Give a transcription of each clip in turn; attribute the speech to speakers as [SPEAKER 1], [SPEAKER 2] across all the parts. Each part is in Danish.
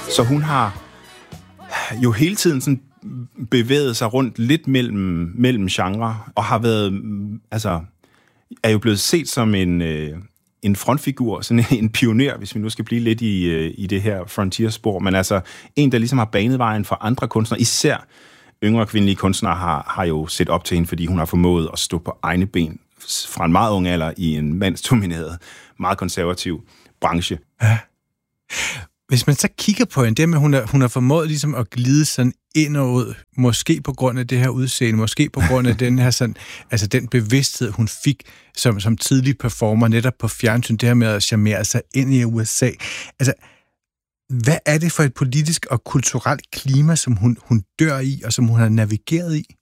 [SPEAKER 1] Så hun har jo hele tiden sådan bevæget sig rundt lidt mellem genre, og har været, altså, er jo blevet set som en frontfigur, sådan en pioner, hvis vi nu skal blive lidt i det her frontier-spor, men altså en, der ligesom har banet vejen for andre kunstnere, især yngre kvindelige kunstnere har jo set op til hende, fordi hun har formået at stå på egne ben fra en meget ung alder i en mandsdomineret, meget konservativ branche.
[SPEAKER 2] Ja. Hvis man så kigger på hende, det med, hun har formået ligesom at glide sådan ind og ud, måske på grund af det her udseende, måske på grund af den her sådan, altså den bevidsthed, hun fik som tidlig performer, netop på fjernsyn, det her med at charmere sig ind i USA. Altså, hvad er det for et politisk og kulturelt klima, som hun dør i, og som hun har navigeret i?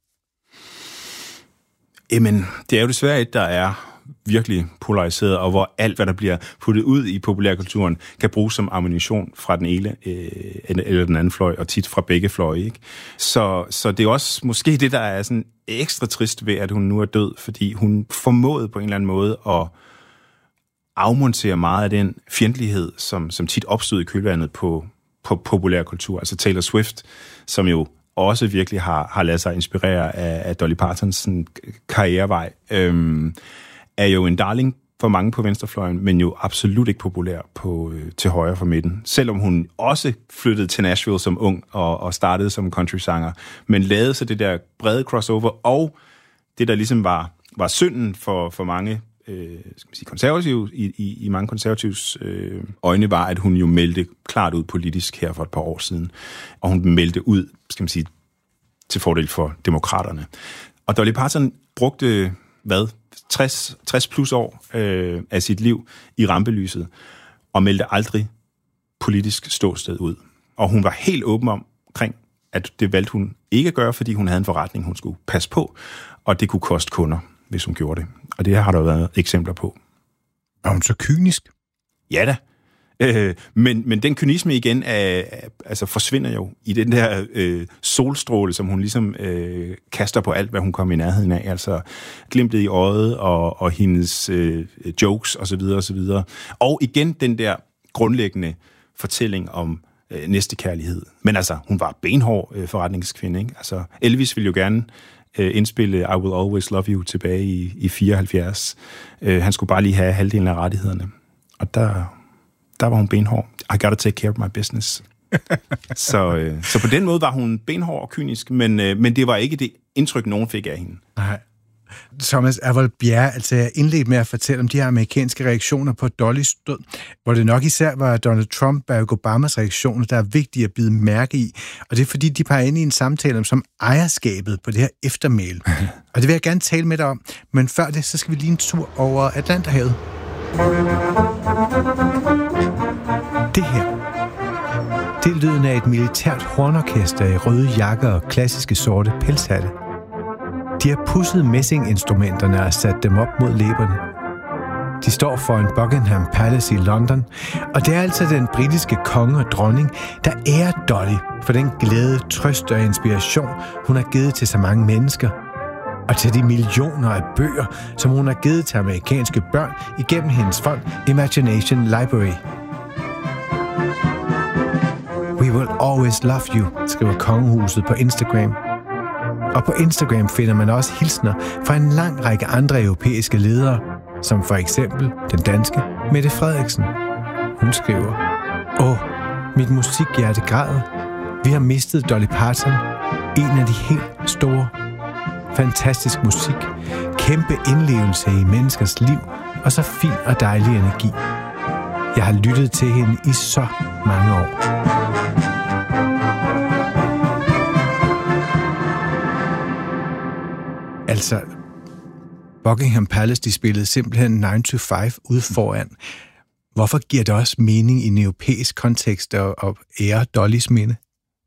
[SPEAKER 1] Jamen, det er jo desværre et, der er virkelig polariseret, og hvor alt, hvad der bliver puttet ud i populærkulturen, kan bruges som ammunition fra den ene eller den anden fløj, og tit fra begge fløje, ikke? Så det er også måske det, der er sådan ekstra trist ved, at hun nu er død, fordi hun formåede på en eller anden måde at afmontere meget af den fjendtlighed, som tit opstod i kølvandet på populærkultur. Altså Taylor Swift, som jo også virkelig har ladet sig inspirere af Dolly Partons sådan, karrierevej, er jo en darling for mange på venstrefløjen, men jo absolut ikke populær til højre for midten. Selvom hun også flyttede til Nashville som ung og startede som country-sanger, men lavede så det der brede crossover, og det, der ligesom var synden for mange skal man sige, konservative, i mange konservatives øjne, var, at hun jo meldte klart ud politisk her for et par år siden. Og hun meldte ud, skal man sige, til fordel for demokraterne. Og Dolly Parton brugte, 60 plus år af sit liv i rampelyset, og meldte aldrig politisk ståsted ud. Og hun var helt åben omkring, at det valgte hun ikke at gøre, fordi hun havde en forretning, hun skulle passe på, og det kunne koste kunder, hvis hun gjorde det. Og det har der været eksempler på.
[SPEAKER 2] Er hun så kynisk?
[SPEAKER 1] Ja da. Men den kynisme igen altså forsvinder jo i den der solstråle, som hun ligesom kaster på alt, hvad hun kommer i nærheden af. Altså glimtet i øjet og hendes jokes osv. osv. Og igen den der grundlæggende fortælling om næstekærlighed. Men altså, hun var benhård forretningskvinde, ikke? Altså, Elvis ville jo gerne indspille I Will Always Love You tilbage i 74. Han skulle bare lige have halvdelen af rettighederne. Og der var hun benhård. I gotta take care of my business. så på den måde var hun benhård og kynisk, men det var ikke det indtryk, nogen fik af hende.
[SPEAKER 2] Nej. Thomas Avold Bjerre, altså jeg indledte med at fortælle om de her amerikanske reaktioner på Dollys død, hvor det nok især var Donald Trump og Barack Obamas reaktioner, der er vigtige at bide mærke i. Og det er fordi, de peger ind i en samtale om ejerskabet på det her eftermæle. Og det vil jeg gerne tale med dig om. Men før det, så skal vi lige en tur over Atlanterhavet. Det her, det er lyden af et militært hornorkester i røde jakker og klassiske sorte pelshatte. De har pudset messinginstrumenterne og sat dem op mod læberne. De står foran Buckingham Palace i London, og det er altså den britiske konge og dronning, der ærer Dolly for den glæde, trøst og inspiration, hun har givet til så mange mennesker, og til de millioner af bøger, som hun har givet til amerikanske børn igennem hendes fond Imagination Library. We will always love you, skriver kongehuset på Instagram. Og på Instagram finder man også hilsner fra en lang række andre europæiske ledere, som for eksempel den danske Mette Frederiksen. Hun skriver: mit musikhjerte græder. Vi har mistet Dolly Parton, en af de helt store. Fantastisk musik, kæmpe indlevelse i menneskers liv, og så fin og dejlig energi. Jeg har lyttet til hende i så mange år. Altså, Buckingham Palace, de spillede simpelthen 9 to 5 ude foran. Hvorfor giver det også mening i en europæisk kontekst at ære Dollys minde?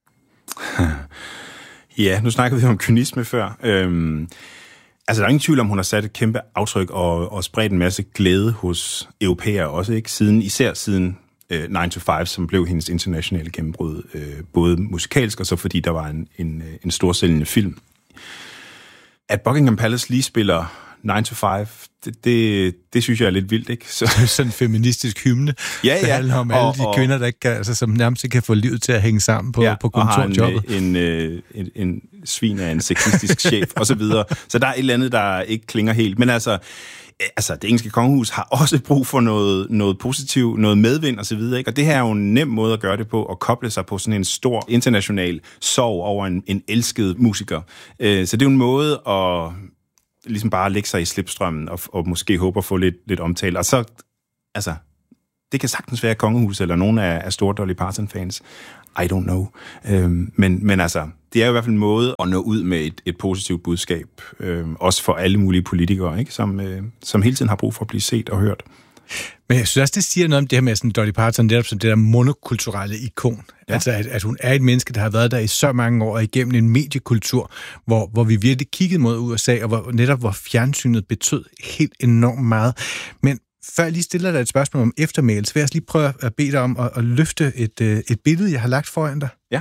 [SPEAKER 1] Ja, nu snakkede vi om kynisme før. Altså, der er ingen tvivl om, hun har sat et kæmpe aftryk og spredt en masse glæde hos europæere også, ikke? Især siden 9 to 5, som blev hendes internationale gennembrud, både musikalsk og så fordi der var en storsælgende film. At Buckingham Palace lige spiller 9 to 5, det synes jeg er lidt vildt, ikke?
[SPEAKER 2] Så sådan en feministisk hymne,
[SPEAKER 1] ja.
[SPEAKER 2] Det handler om alle de kvinder, der ikke kan, altså, som nærmest ikke kan få livet til at hænge sammen på kontorjobbet.
[SPEAKER 1] Og har en svin af en sexistisk chef, og så videre. Så der er et eller andet, der ikke klinger helt. Men altså, det engelske kongehus har også brug for noget positivt, noget medvind og så videre, ikke? Og det her er jo en nem måde at gøre det på, at koble sig på sådan en stor international sorg over en elsket musiker. Så det er jo en måde at ligesom bare lægge sig i slipstrømmen og måske håbe at få lidt omtale. Og så, det kan sagtens være kongehus eller nogen af store Dolly Parton-fans. I don't know. Men altså, det er jo i hvert fald en måde at nå ud med et positivt budskab, også for alle mulige politikere, ikke? Som hele tiden har brug for at blive set og hørt.
[SPEAKER 2] Men jeg synes også, det siger noget om det her med sådan Dolly Parton, netop som det der monokulturelle ikon. Ja. Altså, at hun er et menneske, der har været der i så mange år, og igennem en mediekultur, hvor vi virkelig kiggede mod USA, og hvor fjernsynet betød helt enormt meget. Men før jeg lige stiller dig et spørgsmål om eftermæle, så vil jeg lige prøve at bede dig om at løfte et billede, jeg har lagt foran dig.
[SPEAKER 1] Ja.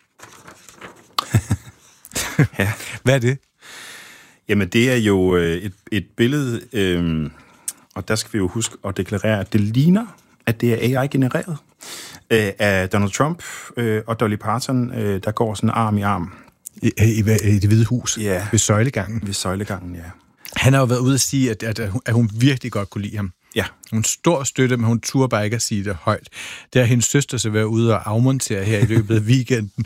[SPEAKER 1] Ja.
[SPEAKER 2] Hvad er det?
[SPEAKER 1] Jamen, det er jo et billede, og der skal vi jo huske at deklarere, at det ligner, at det er AI-genereret af Donald Trump og Dolly Parton, der går sådan arm i arm.
[SPEAKER 2] I Det Hvide Hus?
[SPEAKER 1] Ja.
[SPEAKER 2] Ved søjlegangen?
[SPEAKER 1] Ved søjlegangen, ja.
[SPEAKER 2] Han har jo været ude at sige, at hun virkelig godt kunne lide ham.
[SPEAKER 1] Ja.
[SPEAKER 2] Hun stor støtte, men hun turde bare ikke at sige det højt. Det har hendes søster så været ude og afmontere her i løbet af weekenden.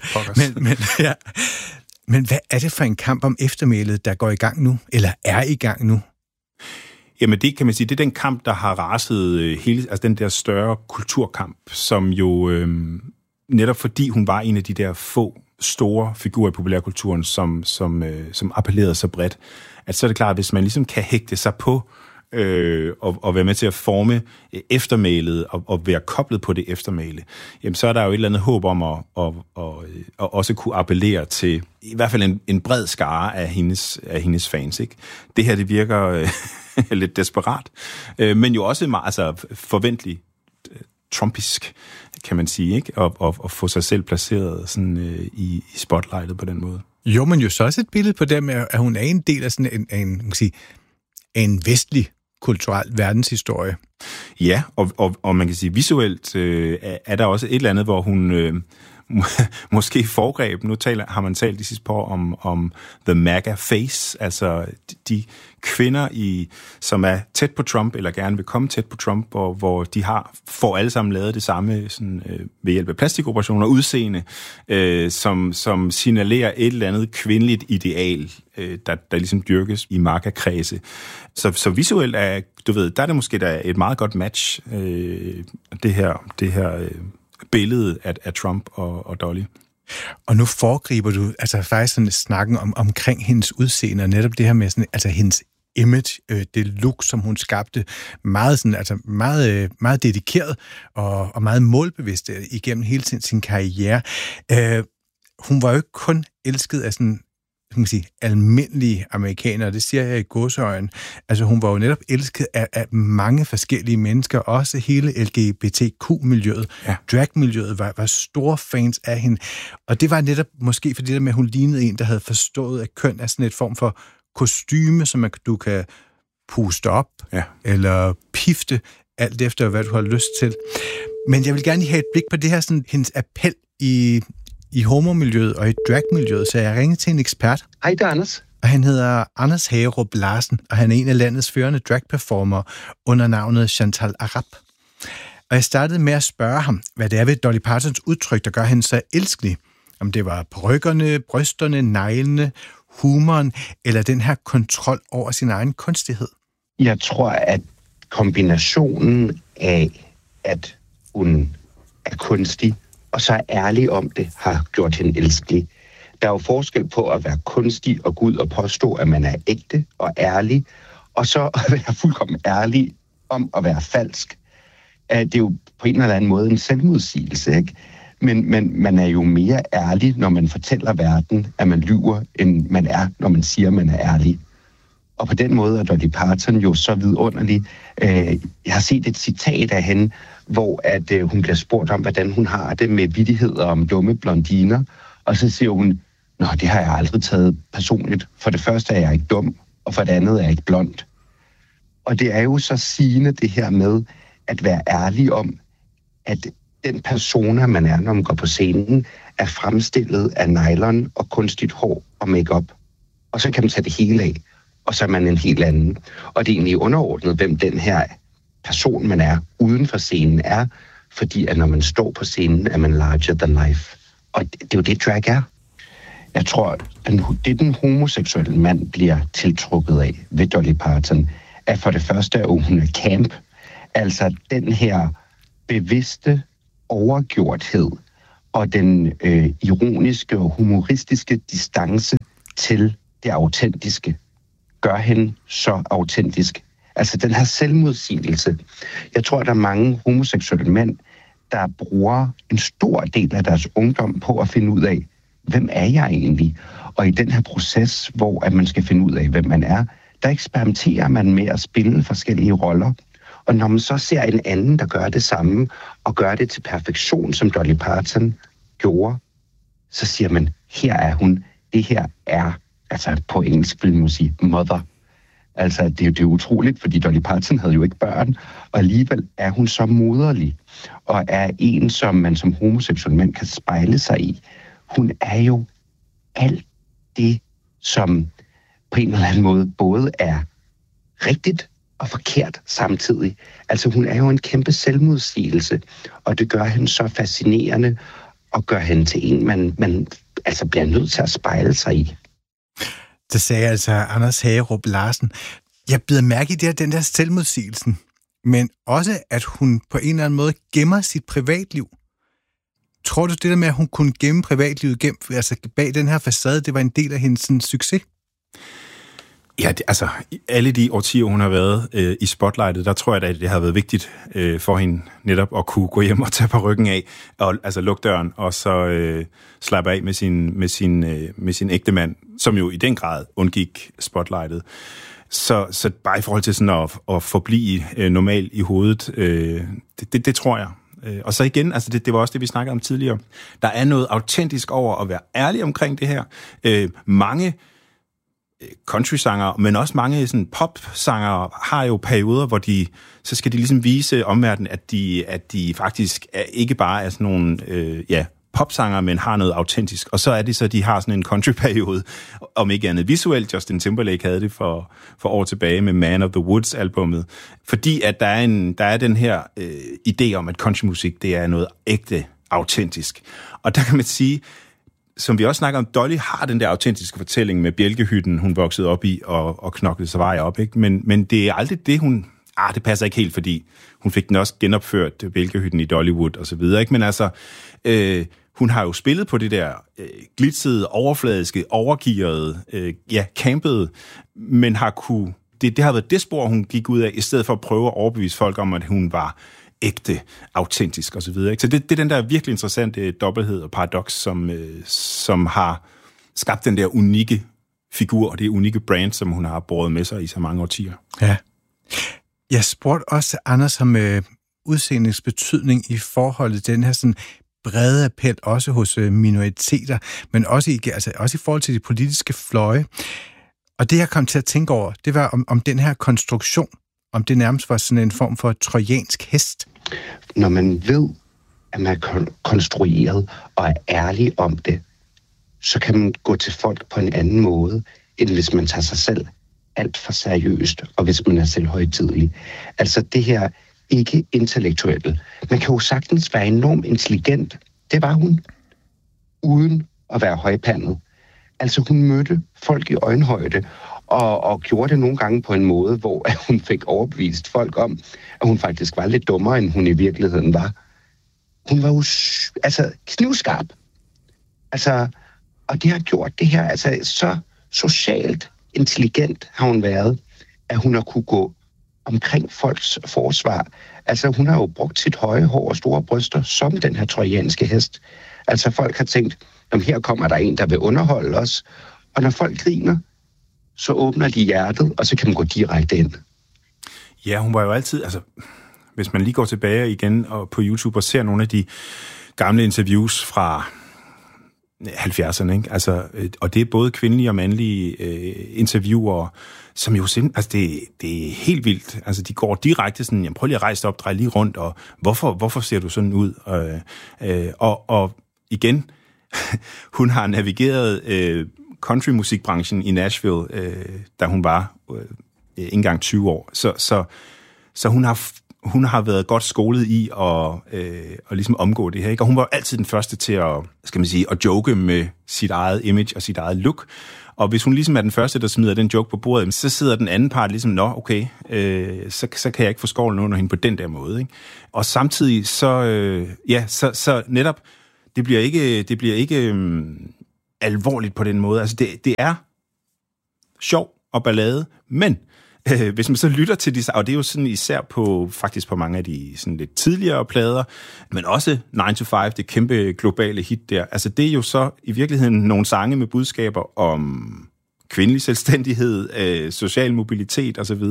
[SPEAKER 2] Men hvad er det for en kamp om eftermælet, der går i gang nu? Eller er i gang nu?
[SPEAKER 1] Jamen det kan man sige, det er den kamp, der har raset den der større kulturkamp, som jo netop fordi hun var en af de der få store figurer i populærkulturen, som appellerede så bredt, at så er det klart, at hvis man ligesom kan hægte sig på og være med til at forme eftermælet og være koblet på det eftermæle, jamen så er der jo et eller andet håb om at også kunne appellere til i hvert fald en bred skare af hendes fans, ikke? Det her, det virker lidt desperat, men jo også meget forventeligt trumpisk, kan man sige, ikke? Og få sig selv placeret sådan i spotlightet på den måde.
[SPEAKER 2] Jo, men jo så også et billede på det med, at hun er en del af sådan en vestlig kulturel verdenshistorie.
[SPEAKER 1] Ja, og man kan sige, visuelt er der også et eller andet, hvor hun måske foregreb. Nu har man talt de sidste par år om the MAGA face, altså de kvinder, som er tæt på Trump, eller gerne vil komme tæt på Trump, hvor de får alle sammen lavet det samme sådan, ved hjælp af plastikoperationer og udseende, som signalerer et eller andet kvindeligt ideal, der ligesom dyrkes i MAGA-kredse. Så visuelt er, der er det måske et meget godt match, det her billede af Trump og Dolly.
[SPEAKER 2] Og nu foregriber du faktisk sådan snakken omkring hendes udseende, og netop det her med sådan, hendes image, det look, som hun skabte, meget sådan, meget dedikeret og meget målbevidst igennem hele sin karriere. Hun var jo ikke kun elsket af sådan, almindelige amerikanere, det siger jeg i gåseøjne. Altså hun var jo netop elsket af mange forskellige mennesker, også hele LGBTQ-miljøet. Ja. Drag-miljøet var store fans af hende. Og det var netop måske fordi det med, at hun lignede en, der havde forstået, at køn er sådan et form for kostyme, som du kan puste op, eller pifte, alt efter hvad du har lyst til. Men jeg vil gerne have et blik på det her, sådan hendes appel i homomiljøet og i dragmiljøet, så jeg ringede til en ekspert.
[SPEAKER 3] Hej, det er Anders.
[SPEAKER 2] Og han hedder Anders Hagerup Larsen, og han er en af landets førende dragperformer under navnet Chantal Arap. Og jeg startede med at spørge ham, hvad det er ved Dolly Partons udtryk, der gør hende så elskelig. Om det var parykkerne, brysterne, neglene, humoren, eller den her kontrol over sin egen kunstighed.
[SPEAKER 3] Jeg tror, at kombinationen af, at hun er kunstig, og så er ærlig om det, har gjort hende elskelig. Der er jo forskel på at være kunstig og gå ud og påstå, at man er ægte og ærlig, og så at være fuldkommen ærlig om at være falsk. Det er jo på en eller anden måde en selvmodsigelse, ikke? Men man er jo mere ærlig, når man fortæller verden, at man lyver, end man er, når man siger, at man er ærlig. Og på den måde er Dolly Parton jo så vidunderlig. Jeg har set et citat af hende, hvor at hun bliver spurgt om, hvordan hun har det med vittigheder om dumme blondiner. Og så siger hun, det har jeg aldrig taget personligt. For det første er jeg ikke dum, og for det andet er ikke blond. Og det er jo så sigende det her med at være ærlig om, at den persona, man er, når man går på scenen, er fremstillet af nylon og kunstigt hår og makeup. Og så kan man tage det hele af, og så er man en helt anden. Og det er egentlig underordnet, hvem den her person, man er uden for scenen er, fordi at når man står på scenen, er man larger than life. Og det er jo det, drag er. Jeg tror, det den homoseksuelle mand bliver tiltrukket af ved Dolly Parton, er for det første, at hun er camp. Altså den her bevidste overgjorthed og den ironiske og humoristiske distance til det autentiske gør hende så autentisk. Altså den her selvmodsigelse. Jeg tror, der er mange homoseksuelle mænd, der bruger en stor del af deres ungdom på at finde ud af, hvem er jeg egentlig? Og i den her proces, hvor at man skal finde ud af, hvem man er, der eksperimenterer man med at spille forskellige roller. Og når man så ser en anden, der gør det samme, og gør det til perfektion, som Dolly Parton gjorde, så siger man, her er hun. Det her er, altså på engelsk vil man sige, mother. Altså det er utroligt, fordi Dolly Parton havde jo ikke børn, og alligevel er hun så moderlig, og er en, som man som homoseksuel mand kan spejle sig i. Hun er jo alt det, som på en eller anden måde både er rigtigt og forkert samtidig. Altså hun er jo en kæmpe selvmodsigelse, og det gør hende så fascinerende, og gør hende til en, man altså bliver nødt til at spejle sig i.
[SPEAKER 2] Det sagde altså Anders Hagerup Larsen. Jeg bider mærke i det her, den der selvmodsigelsen, men også, at hun på en eller anden måde gemmer sit privatliv. Tror du, det der med, at hun kunne gemme privatlivet altså bag den her facade, det var en del af hendes sådan, succes?
[SPEAKER 1] Ja, altså alle de årtier, hun har været i spotlightet, der tror jeg, at det har været vigtigt for hende netop at kunne gå hjem og tage ryggen af, og altså lukke døren, og så slappe af med sin ægte mand, som jo i den grad undgik spotlightet. Så bare i forhold til sådan at forblive normal i hovedet, det tror jeg. Og så igen, altså det var også det, vi snakkede om tidligere. Der er noget autentisk over at være ærlig omkring det her. Mange country-sangere, men også mange sådan pop-sangere har jo perioder, hvor så skal de ligesom vise omverdenen, at de faktisk ikke bare er sådan nogle popsangere, men har noget autentisk. Og så er det så, de har sådan en country-periode, om ikke andet visuelt. Justin Timberlake havde det for år tilbage med Man of the Woods-albummet. Fordi at der er den her idé om, at countrymusik, det er noget ægte autentisk. Og der kan man sige, som vi også snakker om, Dolly har den der autentiske fortælling med bjælkehytten, hun voksede op i og knoklede sig vej op, ikke? Men det er aldrig det, hun... det passer ikke helt, fordi hun fik den også genopført, bjælkehytten i Dollywood og så videre, ikke? Men altså, hun har jo spillet på det der glitzede, overfladiske, overgearede, campede, men har kunne... Det har været det spor, hun gik ud af, i stedet for at prøve at overbevise folk om, at hun var ægte, autentisk og så videre. Så det er den der virkelig interessante dobbelthed og paradoks, som har skabt den der unikke figur og det unikke brand, som hun har båret med sig i så mange årtier.
[SPEAKER 2] Ja. Jeg spurgte også Anders om udseendets betydning i forholdet til den her sådan brede appel, også hos minoriteter, men også i forhold til de politiske fløje. Og det, jeg kom til at tænke over, det var om den her konstruktion, om det nærmest var sådan en form for trojansk hest.
[SPEAKER 3] Når man ved, at man er konstrueret og er ærlig om det, så kan man gå til folk på en anden måde, end hvis man tager sig selv alt for seriøst, og hvis man er selvhøjtidelig. Altså det her ikke intellektuelle. Man kan jo sagtens være enormt intelligent. Det var hun, uden at være højpandet. Altså hun mødte folk i øjenhøjde, og gjorde det nogle gange på en måde, hvor hun fik overbevist folk om, at hun faktisk var lidt dummere, end hun i virkeligheden var. Hun var jo knivskarp. Altså, og det har gjort det her, altså så socialt intelligent har hun været, at hun har kunne gå omkring folks forsvar. Altså, hun har jo brugt sit høje hår og store bryster som den her trojanske hest. Altså, folk har tænkt, om her kommer der en, der vil underholde os. Og når folk griner, så åbner de hjertet, og så kan man gå direkte ind.
[SPEAKER 1] Ja, hun var jo altid, altså, hvis man lige går tilbage igen og på YouTube og ser nogle af de gamle interviews fra 70'erne, ikke? Altså, og det er både kvindelige og mandlige interviewere, som jo simpelthen, altså det er helt vildt. Altså, de går direkte sådan, jamen prøv lige at rejse op, drej lige rundt, og hvorfor ser du sådan ud? Og igen, hun har navigeret countrymusikbranchen i Nashville, da hun var ikke engang 20 år. Så hun har været godt skolet i at ligesom omgå det her, ikke? Og hun var altid den første til at joke med sit eget image og sit eget look. Og hvis hun ligesom er den første, der smider den joke på bordet, så sidder den anden part ligesom, okay, så kan jeg ikke få skovlen under hende på den der måde, ikke? Og samtidig så netop, det bliver ikke alvorligt på den måde. Altså det er sjov og ballade, men hvis man så lytter til de, og det er jo sådan især faktisk på mange af de sådan lidt tidligere plader, men også 9 to 5, det kæmpe globale hit der, altså det er jo så i virkeligheden nogle sange med budskaber om kvindelig selvstændighed, social mobilitet osv.,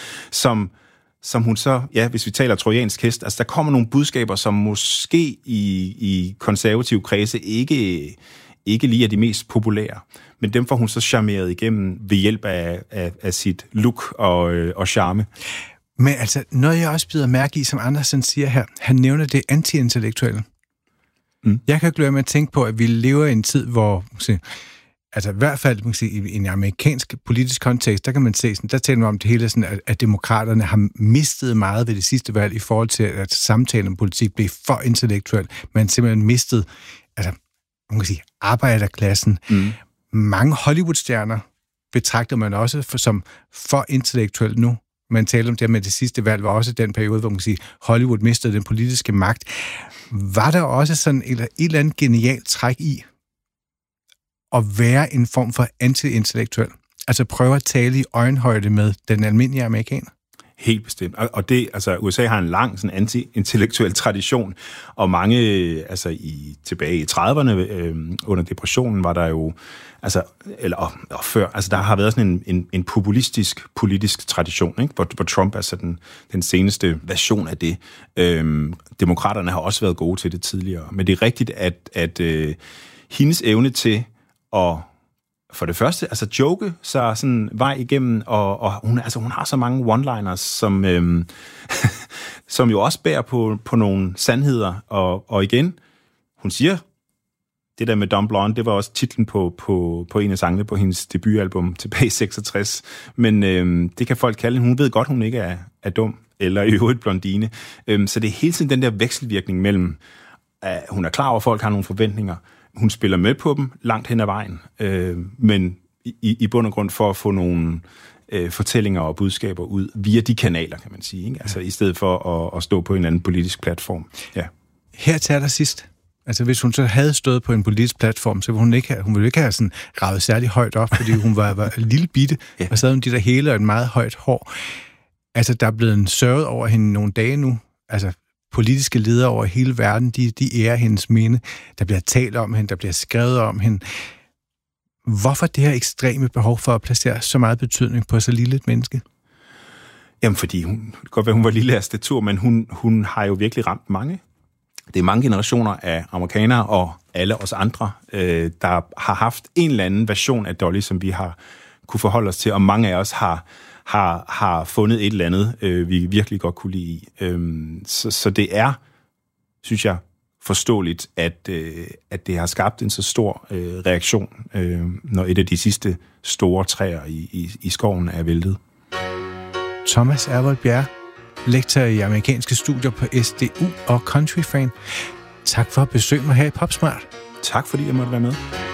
[SPEAKER 1] som hun så, hvis vi taler trojansk hest, altså der kommer nogle budskaber, som måske i konservative kredse ikke lige er de mest populære. Men dem får hun så charmeret igennem ved hjælp af sit look og charme.
[SPEAKER 2] Men altså, noget jeg også bider mærke i, som Andersen siger her, han nævner det anti-intellektuelle. Jeg kan ikke lade med at tænke på, at vi lever i en tid, hvor altså i hvert fald i en amerikansk politisk kontekst, der kan man se, sådan, der taler man om det hele, sådan, at demokraterne har mistet meget ved det sidste valg i forhold til, at samtalen om politik blev for intellektuel. Man simpelthen mistet, altså man kan sige, arbejderklassen. Mange Hollywood-stjerner betragter man også som for intellektuelt nu. Man taler om det med det sidste valg, var også den periode, hvor man kan sige, Hollywood mistede den politiske magt. Var der også sådan et eller andet genialt træk i at være en form for anti-intellektuel? Altså prøve at tale i øjenhøjde med den almindelige amerikaner?
[SPEAKER 1] Helt bestemt. Og det, altså USA har en lang sådan anti-intellektuel tradition, og mange, altså tilbage i 30'erne under depressionen var der jo, altså, eller før, altså der har været sådan en populistisk politisk tradition, ikke? Hvor Trump er sådan den seneste version af det. Demokraterne har også været gode til det tidligere, men det er rigtigt, at hendes evne til at for det første, altså joke så sådan vej igennem, og hun har så mange one-liners, som jo også bærer på nogle sandheder, og igen, hun siger, det der med Dumb Blonde, det var også titlen på en af sangene på hendes debutalbum tilbage i 66, men det kan folk kalde, hun ved godt, hun ikke er dum, eller i øvrigt blondine, så det er hele tiden den der vekselvirkning mellem, hun er klar over, at folk har nogle forventninger, hun spiller med på dem langt hen ad vejen, men i bund og grund for at få nogle fortællinger og budskaber ud via de kanaler, kan man sige, ikke? Altså i stedet for at stå på en anden politisk platform. Ja.
[SPEAKER 2] Her til allersidst, altså hvis hun så havde stået på en politisk platform, så ville hun ikke have sådan ravet særlig højt op, fordi hun var en lille bitte, og så havde hun de der hele og en meget højt hår. Altså der er blevet sørget over hende nogle dage nu, altså politiske ledere over hele verden, de ærer hendes minde. Der bliver talt om hende, der bliver skrevet om hende. Hvorfor det her ekstreme behov for at placere så meget betydning på så lille et menneske?
[SPEAKER 1] Jamen, fordi det kan godt være, hun var lille af statur, men hun har jo virkelig ramt mange. Det er mange generationer af amerikanere og alle os andre, der har haft en eller anden version af Dolly, som vi har kunne forholde os til, og mange af os har fundet et eller andet, vi virkelig godt kunne lide i. Så det er, synes jeg, forståeligt, at det har skabt en så stor reaktion, når et af de sidste store træer i skoven er væltet.
[SPEAKER 2] Thomas Ervold Bjerre, lektor i amerikanske studier på SDU og countryfan. Tak for at besøge mig her i PopSmart.
[SPEAKER 1] Tak fordi jeg måtte være med.